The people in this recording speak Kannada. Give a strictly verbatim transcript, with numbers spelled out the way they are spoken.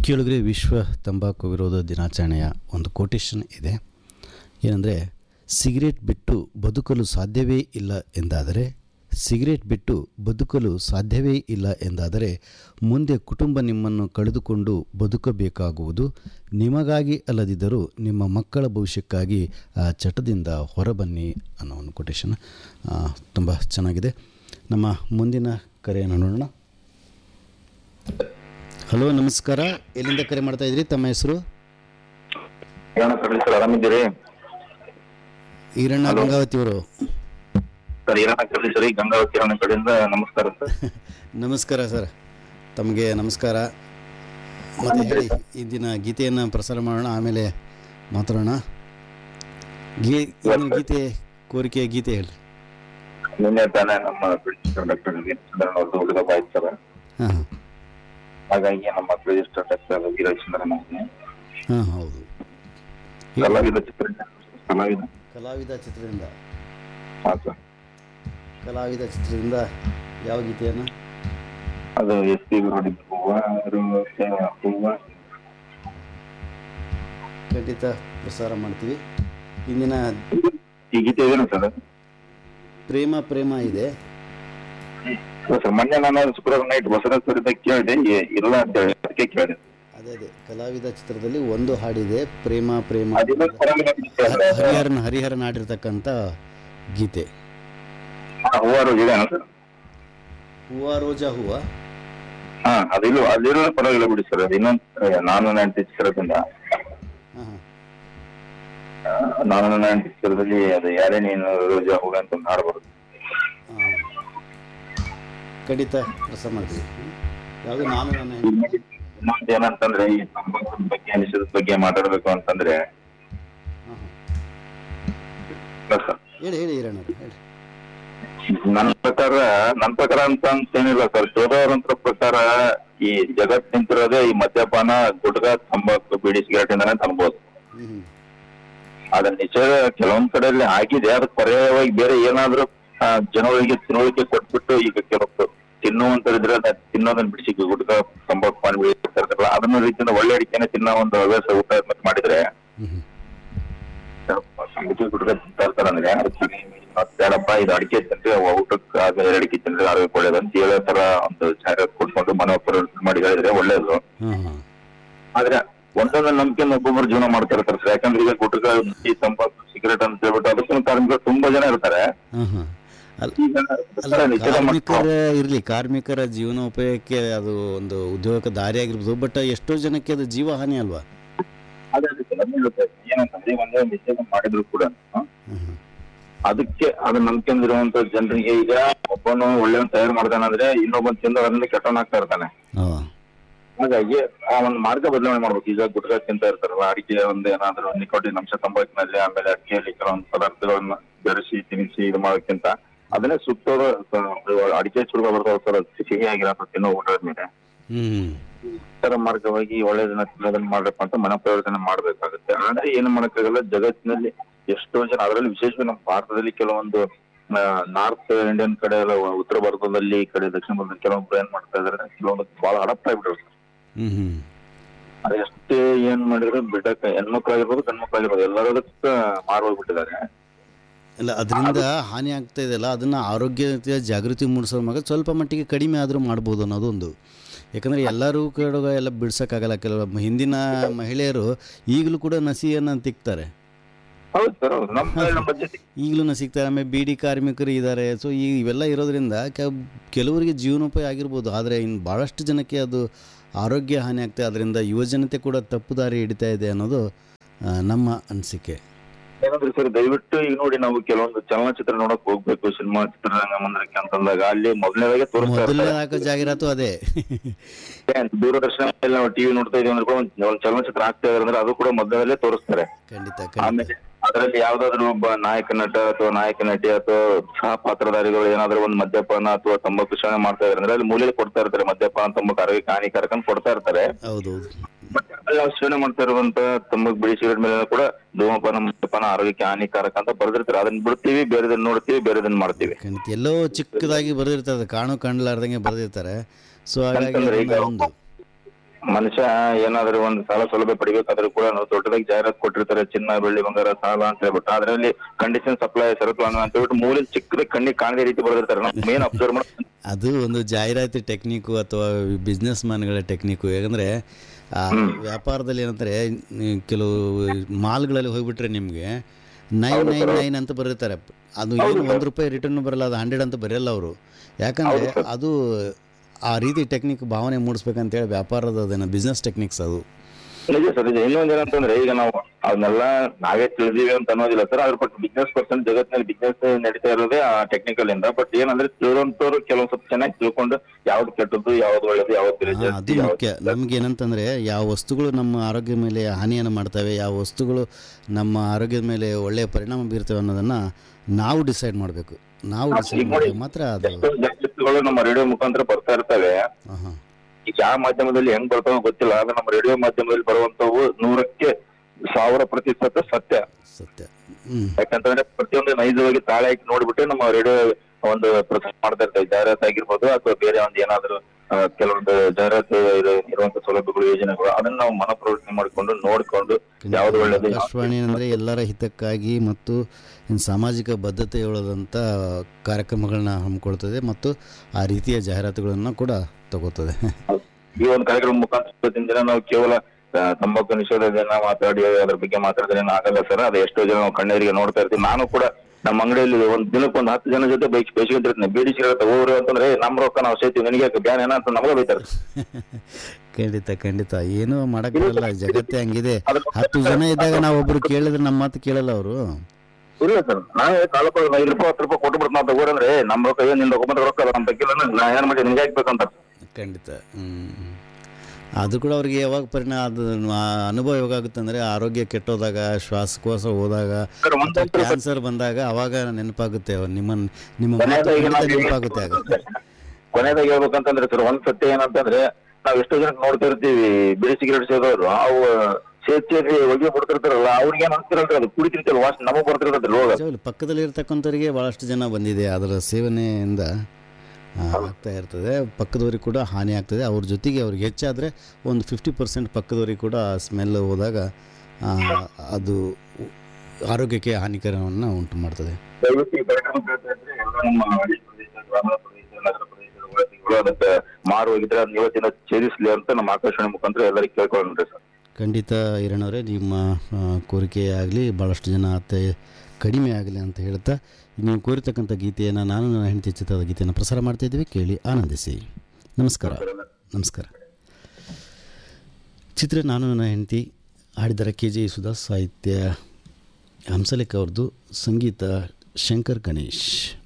ಕೇಳಿದ್ರೆ ವಿಶ್ವ ತಂಬಾಕು ವಿರೋಧ ದಿನಾಚರಣೆಯ ಒಂದು ಕೋಟೇಶನ್ ಇದೆ. ಏನಂದರೆ, ಸಿಗರೇಟ್ ಬಿಟ್ಟು ಬದುಕಲು ಸಾಧ್ಯವೇ ಇಲ್ಲ ಎಂದಾದರೆ ಸಿಗರೇಟ್ ಬಿಟ್ಟು ಬದುಕಲು ಸಾಧ್ಯವೇ ಇಲ್ಲ ಎಂದಾದರೆ ಮುಂದೆ ಕುಟುಂಬ ನಿಮ್ಮನ್ನು ಕಳೆದುಕೊಂಡು ಬದುಕಬೇಕಾಗುವುದು. ನಿಮಗಾಗಿ ಅಲ್ಲದಿದ್ದರೂ ನಿಮ್ಮ ಮಕ್ಕಳ ಭವಿಷ್ಯಕ್ಕಾಗಿ ಆ ಚಟದಿಂದ ಹೊರಬನ್ನಿ ಅನ್ನೋ ಒಂದು ಕೊಟೇಶನ್ ತುಂಬ ಚೆನ್ನಾಗಿದೆ. ನಮ್ಮ ಮುಂದಿನ ಕರೆಯನ್ನು ನೋಡೋಣ. ಹಲೋ, ನಮಸ್ಕಾರ. ಎಲ್ಲಿಂದ ಕರೆ ಮಾಡ್ತಾ ಇದ್ರಿ? ತಮ್ಮ ಹೆಸರು? ಆರಾಮಿದ್ದೀರಿ? ಈರಣ್ಣ ಗಂಗಾವತಿ ಅವರು. ಸರ್, ಈರಣ್ಣ ಕಳ್ಳಿ ಗಂಗಾವತಿ ಅವನ ಕಡೆಯಿಂದ ನಮಸ್ಕಾರ ಸರ್. ನಮಸ್ಕಾರ ಸರ್, ತಮಗೆ ನಮಸ್ಕಾರ. ಮತ್ತೆ ಹೇಳಿ, ಈ ದಿನ ಗೀತೆಯನ್ನು ಪ್ರಸಾರ ಮಾಡೋಣ, ಆಮೇಲೆ ಮಾತಾಡೋಣ. ಗೀ ಗೀತೆ ಕೋರಿಕೆಯ ಗೀತೆ ಹೇಳಿ. ನಿನ್ನೆ ತಾನೇ ನಮ್ಮ ಡಾಕ್ಟರ್ ಅವ್ರದ್ದು ಹುಡುಗ ಬಾಯ್ತು ಸರ್. ಹಾಂ, ಹಾಗಾಗಿ ನಮ್ಮ ರಿಜಿಸ್ಟರ್ ಡಾಕ್ಟರ್ ವೀರಚಂದ್ರನ್ ಹಾಂ, ಹೌದು. ಕಲಾವಿದ ಚಿತ್ರ ಕಲಾವಿದ ಕಲಾವಿದ ಚಿತ್ರದಿಂದ ಹಾಂ ಸರ್. ಕಲಾವಿದ ಚಿತ್ರದಿಂದ ಯಾವ ಗೀತೆಯನ್ನು? ಅದು ಎಸ್ ಪಿ ನೋಡಿದ ಹೂವ ಹೂವ ಖಂಡಿತ ಪ್ರಸಾರ ಮಾಡ್ತೀವಿ. ಇಂದಿನ ಈ ಗೀತೆ ಇದೇನು ಸರ್? ಪ್ರೇಮ ಪ್ರೇಮ ಇದೆ ಸರ್. ಮೊನ್ನೆ ನಾನು ಶುಕ್ರವಾರ ನೈಟ್ ಬಸವೇಶ್ವರದ ಕೇಳಿದೆ, ಇಲ್ಲ ಅಂತ ಹೇಳಿ ಅದಕ್ಕೆ ಕೇಳಿದೆ. ಅದೇ ಅದೇ ಕಲಾವಿದ ಚಿತ್ರದಲ್ಲಿ ಒಂದು ಹಾಡಿದೆ, ಪ್ರೇಮ ಪ್ರೇಮ. ಅದಿಲ್ಲ ಪರವಾಗಿಲ್ಲ ಸರ್. ಹರಿಹರನ್ ಹರಿಹರನ್ ಹಾಡಿರ್ತಕ್ಕಂಥ ಗೀತೆ. ಹೂವ ರೋಜ್ ಇದೆ ಸರ್. ಹೂವ ರೋಜಾ ಹೂವ. ಹಾ, ಅದಿಲ್ಲ ಅದಿರೋ ಪರವಾಗಿಲ್ಲ ಬಿಡಿ ಸರ್. ಅದು ಇನ್ನೊಂದು ನಾನು ನನ್ನ ಚಿತ್ರದಿಂದ ಹಾಂ ನಾನು ನನ್ನ ಚಿತ್ರದಲ್ಲಿ ಅದು ಯಾರೇ ನೀನು ರೋಜಾ ಹೂವ ಅಂತ ಒಂದು ಹಾಡು ಬರುತ್ತೆ. ಹಾಂ, ಖಂಡಿತ ಪ್ರಸಾರ ಮಾಡ್ತೀವಿ. ಯಾವುದು? ನಾನು ನನ್ನ ಇನ್ನೊಂದು ಏನಂತಂದ್ರೆ, ಈ ತಂಬಾಕು ಬಗ್ಗೆ ನಿಷೇಧದ ಬಗ್ಗೆ ಮಾತಾಡ್ಬೇಕು ಅಂತಂದ್ರೆ, ಹಾಂ ಇಲ್ಲ ಸರ್, ಹೇಳಿ ಹೇಳಿ ಹಿರಣ್ಣ ಹೇಳಿ. ನನ್ನ ಪ್ರಕಾರ ನನ್ನ ಪ್ರಕಾರ ಅಂತ ಅಂತೇನಿಲ್ಲ ಸರ್. ಶೋಧವರಂತರ ಪ್ರಕಾರ ಈ ಜಗತ್ ನಿಂತಿರೋದೇ ಈ ಮದ್ಯಪಾನ, ಗುಟ್ಕ, ತಂಬಾಕು, ಬೀಡಿ, ಸಿಗರೇಟ್ ಇಂದಾನೆ ಅನ್ಬೋದು. ಹ್ಞೂ ಅದ್ರ ನಿಷೇಧ ಕೆಲವೊಂದ್ ಕಡೆಯಲ್ಲಿ ಆಗಿದೆ. ಅದಕ್ಕೆ ಪರ್ಯಾಯವಾಗಿ ಬೇರೆ ಏನಾದ್ರೂ ಜನಗಳಿಗೆ ತಿಳುವಳಿಕೆ ಕೊಟ್ಬಿಟ್ಟು, ಈಗ ಕೆಲವು ತಿನ್ನುವಂತರಿದ್ರೆ ತಿನ್ನೋದನ್ನ ಬಿಡಿಸಿ ಗುಟ್ಕ, ತಂಬಾಕು, ಪಾನ್ ಬಿಡಿರ್ತಾರಲ್ಲ, ಅದನ್ನ ರೀತಿಯಿಂದ ಒಳ್ಳೆ ಅಡಿಕೆನೆ ತಿನ್ನೋ ಒಂದು ಹವ್ಯಾಸ ಊಟ ಮಾಡಿದ್ರೆ ಗುಟ್ಕ ತಿಂತಾ ಇರ್ತಾರಂದ್ರೆ ಬೇಡಪ್ಪ, ಇದು ಅಡಿಕೆ ತಿಂದ್ರೆ ಊಟಕ್ಕೆ ಆಗ ಎರಡು ಅಡಿಕೆ ತಿಂದ್ರೆ ಆರೋಗ್ಯ ಒಳ್ಳೇದು ಅಂತ ಹೇಳೋ ತರ ಒಂದು ಜಾಹೀರಾತು ಕೊಟ್ಕೊಂಡು ಮನೋಪರ ಮಾಡಿ ಹೇಳಿದ್ರೆ ಒಳ್ಳೇದು. ಆದ್ರೆ ಒಂದೊಂದು ನಂಬಿಕೆ ಒಬ್ಬೊಬ್ಬರು ಜೀವನ ಮಾಡ್ತಾ ಇರ್ತಾರೆ ಸರ್. ಯಾಕಂದ್ರೆ ಈಗ ಗುಟ್ಕ, ತಂಬಾಕು, ಸಿಗರೇಟ್ ಅಂತ ಹೇಳ್ಬಿಟ್ಟು ಅದಕ್ಕೂ ಕಾರ್ಮಿಕರು ತುಂಬಾ ಜನ ಇರ್ತಾರೆ. ಕಾರ್ಮಿಕರ ಇರ್ಲಿ, ಕಾರ್ಮಿಕರ ಜೀವನೋಪಾಯಕ್ಕೆ ಅದು ಒಂದು ಉದ್ಯೋಗ ದಾರಿ ಆಗಿರ್ಬೋದು. ಬಟ್ ಎಷ್ಟೋ ಜನಕ್ಕೆ ಅದು ಜೀವ ಹಾನಿ ಅಲ್ವಾ? ಅದೇ ಏನಂತಂದ್ರೆ, ಒಂದೇ ನಿಷೇಧ ಮಾಡಿದ್ರು ಕೂಡ ಅದಕ್ಕೆ ಅದು ನಂಬ್ಕೊಂಡಿರುವಂತ ಜನರಿಗೆ, ಈಗ ಒಬ್ಬನು ಒಳ್ಳೆ ತಯಾರು ಮಾಡ್ತಾನಂದ್ರೆ ಇನ್ನೊಬ್ಬನ್ ತಿಂದ ಅದನ್ನ ಕೆಟ್ಟವನಾಗ್ತಾ ಇರ್ತಾನೆ. ಹಾಗಾಗಿ ಆ ಒಂದು ಮಾರ್ಗ ಬದಲಾವಣೆ ಮಾಡ್ಬೇಕು. ಈಗ ಗುಟ್ಕ ತಿಂತ ಇರ್ತಾರಲ್ಲ, ಅಡಿಕೆ ಒಂದು ಏನಾದ್ರು ನಿಕೋಟಿನ್ ಅಂಶ ತಂಬಾಕಿನಲ್ಲಿ, ಆಮೇಲೆ ಅಡಿಕೆಯಲ್ಲಿ ಕೆಲವೊಂದು ಪದಾರ್ಥಗಳನ್ನ ಬೆರೆಸಿ ತಿನ್ನಿಸಿ ಇದು ಮಾಡೋಕ್ಕಿಂತ ಅದನ್ನೇ ಸುತ್ತೋದ ಅಡಿಕೆ ಚುರುಗ ಬರ್ತಾವ ಸರ್, ಸಿಹಿ ಆಗಿರತ್ತ ತಿನ್ನೋ ಊಟದ ಮೇಲೆ ಇತರ ಮಾರ್ಗವಾಗಿ ಒಳ್ಳೆದನ್ನ ತಿನ್ನೋದನ್ನ ಮಾಡ್ಬೇಕು ಅಂತ ಮನಪರಿವರ್ತನೆ ಮಾಡ್ಬೇಕಾಗುತ್ತೆ. ಆದ್ರೆ ಏನು ಮಾಡಕ್ಕಾಗಲ್ಲ, ಜಗತ್ತಿನಲ್ಲಿ ಎಷ್ಟೋ ಜನ, ಅದರಲ್ಲಿ ವಿಶೇಷವಾಗಿ ನಮ್ಮ ಭಾರತದಲ್ಲಿ ಕೆಲವೊಂದು ನಾರ್ತ್ ಇಂಡಿಯನ್ ಕಡೆ ಎಲ್ಲ, ಉತ್ತರ ಭಾರತದಲ್ಲಿ, ಈ ಕಡೆ ದಕ್ಷಿಣ ಭಾರತದಲ್ಲಿ ಕೆಲವೊಬ್ರು ಏನ್ ಮಾಡ್ತಾ ಇದಾರೆ, ಕೆಲವೊಂದು ಬಹಳ ಅಡಪ್ಟ್ ಆಗ್ಬಿಟ್ರು. ಅದ ಎಷ್ಟೇ ಏನ್ ಮಾಡಿದ್ರು ಬಿಡಕ್ಕ, ಹೆಣ್ಮಕ್ಳಾಗಿರ್ಬೋದು ಗಂಡ್ಮಕ್ಳಾಗಿರ್ಬೋದು ಎಲ್ಲರೂ ಅದಕ್ಕೆ ಮಾರೋಗ್ಬಿಟ್ಟಿದ್ದಾರೆ. ಇಲ್ಲ, ಅದರಿಂದ ಹಾನಿ ಆಗ್ತಾ ಇದೆಯಲ್ಲ, ಅದನ್ನು ಆರೋಗ್ಯದ ಜಾಗೃತಿ ಮೂಡಿಸೋ ಮಗ ಸ್ವಲ್ಪ ಮಟ್ಟಿಗೆ ಕಡಿಮೆ ಆದರೂ ಮಾಡ್ಬೋದು ಅನ್ನೋದೊಂದು. ಯಾಕಂದರೆ ಎಲ್ಲರೂ ಕಡೆ ಎಲ್ಲ ಬಿಡ್ಸೋಕ್ಕಾಗಲ್ಲ. ಕೆಲವು ಹಿಂದಿನ ಮಹಿಳೆಯರು ಈಗಲೂ ಕೂಡ ನಸಿಯನ್ನು ತಿಕ್ತಾರೆ, ಈಗಲೂ ನಸಿಕ್ತಾರೆ. ಆಮೇಲೆ ಬೀಡಿ ಕಾರ್ಮಿಕರು ಇದ್ದಾರೆ. ಸೊ ಈ ಇವೆಲ್ಲ ಇರೋದ್ರಿಂದ ಕೆಲವರಿಗೆ ಜೀವನೋಪಾಯ ಆಗಿರ್ಬೋದು, ಆದರೆ ಇನ್ನು ಭಾಳಷ್ಟು ಜನಕ್ಕೆ ಅದು ಆರೋಗ್ಯ ಹಾನಿ ಆಗ್ತದೆ. ಅದರಿಂದ ಯುವಜನತೆ ಕೂಡ ತಪ್ಪು ದಾರಿ ಹಿಡಿತಾ ಇದೆ ಅನ್ನೋದು ನಮ್ಮ ಅನಿಸಿಕೆ. ಏನಂದ್ರೆ ಸರ್, ದಯವಿಟ್ಟು ಈಗ ನೋಡಿ, ನಾವು ಕೆಲವೊಂದು ಚಲನಚಿತ್ರ ನೋಡಕ್ ಹೋಗ್ಬೇಕು, ಸಿನಿಮಾ ಚಿತ್ರರಂಗ ಮಂದಿರಕ್ಕೆ ಅಂತಂದಾಗ ಅಲ್ಲಿ ಮೊದಲನೇದಾಗೆ ತೋರಿಸ್ತಾರೆ ಜಾಹೀರಾತು. ಅದೇ ದೂರದರ್ಶನ ನಾವು ಟಿವಿ ನೋಡ್ತಾ ಇದೀವಿ ಅಂದ್ರೆ ಕೂಡ ಒಂದು ಚಲನಚಿತ್ರ ಆಗ್ತಾ ಇದಾರೆ ಅಂದ್ರೆ ಅದು ಕೂಡ ಮೊದಲೇ ತೋರಿಸ್ತಾರೆ. ಖಂಡಿತ. ಆಮೇಲೆ ಅದರಲ್ಲಿ ಯಾವ್ದಾದ್ರು ಒಬ್ಬ ನಾಯಕ ನಟ ಅಥವಾ ನಾಯಕ ನಟಿ ಅಥವಾ ಸಹ ಪಾತ್ರಧಾರಿಗಳು ಏನಾದ್ರು ಒಂದು ಮದ್ಯಪಾನ ಅಥವಾ ತಂಬಾಕು ಸೇವನೆ ಮಾಡ್ತಾ ಇದಾರೆ ಅಂದ್ರೆ ಅಲ್ಲಿ ಮೂಲೆಯಲ್ಲಿ ಕೊಡ್ತಾ ಇರ್ತಾರೆ, ಮದ್ಯಪಾನ ತಂಬಾಕು ಆರೋಗ್ಯಕ್ಕೆ ಹಾನಿಕಾರಕ ಅಂತ ಕೊಡ್ತಾ ಇರ್ತಾರೆ. ನಾವು ಸೇವನೆ ಮಾಡ್ತಾ ಇರುವಂತ ತಂಬಾಕು, ಬಿಡಿ, ಸಿಗರೇಟ್ ಮೇಲೆ ಕೂಡ ಧೂಮಪಾನ, ಮದ್ಯಪಾನ ಆರೋಗ್ಯಕ್ಕೆ ಹಾನಿಕಾರಕ ಅಂತ ಬರ್ದಿರ್ತಾರೆ. ಅದನ್ನ ಬಿಡ್ತೀವಿ, ಬೇರೆದನ್ನ ನೋಡ್ತೀವಿ, ಬೇರೆದನ್ನ ಮಾಡ್ತೀವಿ. ಎಲ್ಲೋ ಚಿಕ್ಕದಾಗಿ ಬರ್ದಿರ್ತಾರೆ, ಕಾಣು ಕಾಣಲಾರ್ದಂಗೆ ಬರ್ದಿರ್ತಾರೆ. ಸೊ ಹಾಗಾಗಿ ಮನುಷ್ಯ ಏನಾದ್ರು ಒಂದು ಸಾಲ ಸೌಲಭ್ಯ ಪಡಿಬೇಕಾದ್ರೂ ಕೂಡ ನಾವು ದೊಡ್ಡದಾಗಿ ಜಾಹೀರಾತು ಕೊಟ್ಟಿರ್ತಾರೆ, ಚಿನ್ನ ಬೆಳ್ಳಿ ಬಂಗಾರ ಸಾಲ ಅಂತ ಹೇಳ್ಬಿಟ್ಟು. ಅದರಲ್ಲಿ ಕಂಡೀಷನ್ ಸಪ್ಲೈ ಷರತ್ತು ಅಂತ ಹೇಳ್ಬಿಟ್ಟು ಮೂಲ ಚಿಕ್ಕದಾಗಿ ಕಣ್ಣಿಗೆ ಕಾಣದೇ ರೀತಿ ಬರೆದಿರ್ತಾರೆ. ನಾವು ಮೇನ್ ಅಬ್ಸರ್ವ್ ಮಾಡಿ ಅದು ಒಂದು ಜಾಹೀರಾತಿ ಟೆಕ್ನಿಕ್ಕು ಅಥವಾ ಬಿಸ್ನೆಸ್ ಮ್ಯಾನ್ಗಳ ಟೆಕ್ನಿಕ್ಕು. ಯಾಕಂದರೆ ವ್ಯಾಪಾರದಲ್ಲಿ ಏನಂತಾರೆ, ಕೆಲವು ಮಾಲ್ಗಳಲ್ಲಿ ಹೋಗ್ಬಿಟ್ರೆ ನಿಮಗೆ ನೈನ್ ನೈನ್ ನೈನ್ ಅಂತ ಬರೀತಾರೆ. ಅದು ಏನು ಒಂದು ರೂಪಾಯಿ ರಿಟರ್ನ್ ಬರಲ್ಲ, ಅದು ಹಂಡ್ರೆಡ್ ಅಂತ ಬರೆಯಲ್ಲ ಅವರು. ಯಾಕಂದರೆ ಅದು ಆ ರೀತಿ ಟೆಕ್ನಿಕ್ ಭಾವನೆ ಮೂಡಿಸ್ಬೇಕಂತೇಳಿ ವ್ಯಾಪಾರದ ಅದೇನೋ ಬಿಸ್ನೆಸ್ ಟೆಕ್ನಿಕ್ಸ್ ಅದು. ನಿಜ ಸರ್, ನಿಜ. ಇನ್ನೊಂದು ಏನಂತಂದ್ರೆ, ಈಗ ನಾವು ಅದನ್ನೆಲ್ಲ ನಾವೇ ತಿಳಿದೀವಿ ಅಂತ ಅನ್ನೋದಿಲ್ಲ ಸರ್. ಅದ್ರ ಬಟ್ ಬಿಸ್ನೆಸ್ ಪರ್ಸನ್ ಜಗತ್ತಿನಲ್ಲಿ ಬಿಸ್ನೆಸ್ ನಡೀತಾ ಇರೋದೇ ಆ ಟೆಕ್ನಿಕಲ್ ಇಂದ. ಬಟ್ ಏನಂದ್ರೆ ತಿಳಿದಂತವ್ರು ಕೆಲವೊಂದು ಸ್ವಲ್ಪ ಚೆನ್ನಾಗಿ ತಿಳ್ಕೊಂಡು ಯಾವ್ದು ಕೆಟ್ಟದ್ದು, ಯಾವ್ದು ಒಳ್ಳೇದು, ಯಾವ್ದು ಅದು ಮುಖ್ಯ. ನಮ್ಗೆ ಏನಂತಂದ್ರೆ, ಯಾವ ವಸ್ತುಗಳು ನಮ್ಮ ಆರೋಗ್ಯದ ಮೇಲೆ ಹಾನಿಯನ್ನು ಮಾಡ್ತವೆ, ಯಾವ ವಸ್ತುಗಳು ನಮ್ಮ ಆರೋಗ್ಯದ ಮೇಲೆ ಒಳ್ಳೆಯ ಪರಿಣಾಮ ಬೀರ್ತವೆ ಅನ್ನೋದನ್ನ ನಾವು ಡಿಸೈಡ್ ಮಾಡಬೇಕು. ನಾವು ಡಿಸೈಡ್ ಮಾಡಿದ್ರೆ ಮಾತ್ರ ಅದು ಜಾಹೀರಾತುಗಳು ನಮ್ಮ ರೇಡಿಯೋ ಮುಖಾಂತರ ಬರ್ತಾ ಇರ್ತವೆ. ಈಗ ಯಾವ ಮಾಧ್ಯಮದಲ್ಲಿ ಹೆಂಗ್ ಬರ್ತಾವ ಗೊತ್ತಿಲ್ಲ, ಆದ್ರೆ ನಮ್ಮ ರೇಡಿಯೋ ಮಾಧ್ಯಮದಲ್ಲಿ ಬರುವಂತವು ನೂರಕ್ಕೆ ಸಾವಿರ ಪ್ರತಿಶತ ಸತ್ಯ ಸತ್ಯ. ಯಾಕಂತಂದ್ರೆ ಪ್ರತಿಯೊಂದು ನೈಜವಾಗಿ ತಾಳೆ ಹಾಕಿ ನೋಡ್ಬಿಟ್ಟು ನಮ್ಮ ರೇಡಿಯೋ ಒಂದು ಪ್ರಚಾರ ಮಾಡ್ತಾ ಇರ್ತಾರೆ. ಜಾಹೀರಾತು ಆಗಿರ್ಬೋದು ಅಥವಾ ಬೇರೆ ಒಂದು ಏನಾದ್ರು ಕೆಲವೊಂದು ಜಾಹೀರಾತು ಇರುವಂತ ಸೌಲಭ್ಯಗಳು, ಯೋಜನೆಗಳು, ಅದನ್ನ ನಾವು ಮನಪ್ರವೃತ್ತಿ ಮಾಡಿಕೊಂಡು ನೋಡ್ಕೊಂಡು ಯಾವ್ದು ಒಳ್ಳೇದು. ಆಕಾಶವಾಣಿ ಅಂದ್ರೆ ಎಲ್ಲರ ಹಿತಕ್ಕಾಗಿ ಮತ್ತು ಸಾಮಾಜಿಕ ಬದ್ಧತೆ ಉಳ್ಳದಂತ ಕಾರ್ಯಕ್ರಮಗಳನ್ನ ಹಮ್ಮಿಕೊಳ್ತದೆ ಮತ್ತು ಆ ರೀತಿಯ ಜಾಹೀರಾತುಗಳನ್ನು ಕೂಡ ತಗೋತದೆ. ಈ ಒಂದು ಕಾರ್ಯಕ್ರಮ ಮುಖಾಂತರ ನಾವು ಕೇವಲ ತಂಬಾಕು ನಿಷೇಧ ದಿನ ಮಾತಾಡಿ ಅದ್ರ ಬಗ್ಗೆ ಮಾತಾಡಿದ್ರೆ ಆಗಲ್ಲ ಸರ್. ಅದು ಎಷ್ಟೋ ಜನ ನಾವು ಕಣ್ಣೆರಿಗೆ ನೋಡ್ತಾ ಇರ್ತೀವಿ. ನಾನು ಕೂಡ ನಮ್ಮ ಅಂಗಡಿಯಲ್ಲಿ ಒಂದ್ ದಿನಕ್ಕೆ ಒಂದು ಹತ್ತು ಜನ ಜೊತೆ ಬೈಕ್ ಬೇಸಿಗೆ ಬೀಡಿ ಸಿಗತ್ತೆ ಹೋಗ್ರು ಅಂತಂದ್ರೆ, ನಮ್ಮ ರೊಕ್ಕ ನಾವು ಸೇರ್ತೀವಿ, ನನಗೆ ಬ್ಯಾನ್ ಏನ ಅಂತ ನಮಗೆ ಬೈತಾರೆ. ಖಂಡಿತ ಖಂಡಿತ ಏನು ಮಾಡಕ್ಕಾಗಲ್ಲ, ಜಗತ್ತೇ ಹಂಗಿದೆ. ಹತ್ತು ಜನ ಇದ್ದಾಗ ನಾವು ಒಬ್ರು ಕೇಳಿದ್ರೆ ನಮ್ಮ ಮಾತು ಕೇಳಲ್ಲ ಅವರು. ಇಲ್ಲ ಸರ್, ನಾವೇ ಕಾಲಕ್ಕೆ ಐದು ರೂಪಾಯಿ ಹತ್ತು ರೂಪಾಯಿ ಕೊಟ್ಟು ಬಿಡ್ತು ನಾವು ತಗೋರಂದ್ರೆ ನಮ್ಮ ರೊಕ್ಕ ಏನ್ ನಿನ್ ರೊಕ್ಕ ರೊಕ್ಕ ನಮ್ಮ ತಗ್ಗಿಲ್ಲ, ನಾ ಏನ್ ಮಾಡಿ ನಿಮ್ಗೆ ಹಾಕ್ಬೇಕಂತ. ಖಂಡಿತ. ಹ್ಮ್ ಅದು ಕೂಡ ಅವ್ರಿಗೆ ಯಾವಾಗ ಪರಿಣಾಮ, ಅದು ಅನುಭವ ಯಾವಾಗ ಆಗುತ್ತೆ ಅಂದರೆ, ಆರೋಗ್ಯ ಕೆಟ್ಟೋದಾಗ, ಶ್ವಾಸಕೋಶ ಹೋದಾಗ, ಕ್ಯಾನ್ಸರ್ ಬಂದಾಗ ಅವಾಗ ನೆನಪಾಗುತ್ತೆ. ನಿಮ್ಮ ನಿಮ್ಮ ನೆನಪಾಗುತ್ತೆ ಆಗ. ಕೊನೆಯದಾಗಿ ಹೇಳ್ಬೇಕಂತಂದ್ರೆ ಸರ್, ಒಂದ್ ಸತ್ಯ ಏನಂತಂದ್ರೆ, ನಾವ್ ಎಷ್ಟೋ ಜನ ನೋಡ್ತಾ ಇರ್ತೀವಿ ಬಿಡಿ ಸಿಗರೇಟ್ ಸೇದೋರು, ಅವು ಸೇರಿ ಹೊಗೆ ಬಿಡ್ತಿರ್ತಾರಲ್ಲ, ಅವ್ರಿಗೆ ಏನ್ ಅನ್ಸ್ತಿರಲ್ರಿ, ಅದು ಕುಡಿತಿರ್ತಾರಲ್ಲ ವಾಸನೆ ನಮಗ್ ಬರ್ತಿರ್ತದೆ ರೋಗ. ಪಕ್ಕದಲ್ಲಿ ಇರ್ತಕ್ಕಂಥವ್ರಿಗೆ ಬಹಳಷ್ಟು ಜನ ಬಂದಿದೆ, ಅದರ ಸೇವನೆಯಿಂದ ಆಗ್ತಾ ಇರ್ತದೆ. ಪಕ್ಕದವ್ರಿಗೆ ಕೂಡ ಹಾನಿ ಆಗ್ತದೆ. ಅವ್ರ ಜೊತೆಗೆ ಅವ್ರಿಗೆ ಹೆಚ್ಚಾದರೆ ಒಂದು ಫಿಫ್ಟಿ ಪರ್ಸೆಂಟ್ ಪಕ್ಕದವ್ರಿಗೆ ಕೂಡ ಸ್ಮೆಲ್ ಹೋದಾಗ ಅದು ಆರೋಗ್ಯಕ್ಕೆ ಹಾನಿಕರವನ್ನು ಉಂಟು ಮಾಡ್ತದೆ. ಅದಕ್ಕೆ ಮಾರು ಹೋಗಿದ್ರೆ ಅದನ್ನ ಇವತ್ತಿನ ಛೇದಿಸ್ಲಿ ಅಂತ ನಮ್ಮ ಆಕಾಶವಾಣಿ ಮುಖಾಂತರ ಎಲ್ಲರಿಗೂ ಕೇಳ್ಕೊಂಡ್ರೆ ಸರ್. ಖಂಡಿತ ಹಿರಣ್ಣವರೇ, ನಿಮ್ಮ ಕೋರಿಕೆ ಆಗಲಿ, ಭಾಳಷ್ಟು ಜನ ಅತ್ತೆ ಕಡಿಮೆ ಆಗಲಿ ಅಂತ ಹೇಳ್ತಾ, ನೀವು ಕೋರಿತಕ್ಕಂಥ ಗೀತೆಯನ್ನು ನಾನು ನನ್ನ ಹೆಂಡತಿ ಚಿತ್ರದ ಗೀತೆಯನ್ನು ಪ್ರಸಾರ ಮಾಡ್ತಾಯಿದ್ದೀವಿ, ಕೇಳಿ ಆನಂದಿಸಿ. ನಮಸ್ಕಾರ. ನಮಸ್ಕಾರ. ಚಿತ್ರ ನಾನು ನನ್ನ ಹೆಂಡತಿ, ಹಾಡಿದರೆ ಕೆ ಜೆ ಸುಧಾ, ಸಾಹಿತ್ಯ ಹಂಸಲೇಖ ಅವ್ರದ್ದು, ಸಂಗೀತ ಶಂಕರ್ ಗಣೇಶ್.